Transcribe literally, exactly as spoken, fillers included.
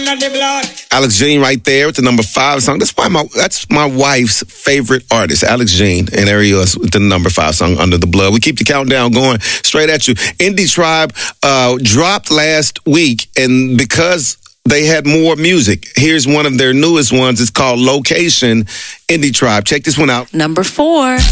Alex Jean right there with the number five song. That's why my that's my wife's favorite artist, Alex Jean, and there he is with the number five song, Under the Blood. We keep the countdown going straight at you. Indie Tribe uh, dropped last week, and because they had more music, here's one of their newest ones. It's called Location, Indie Tribe. Check this one out. Number four.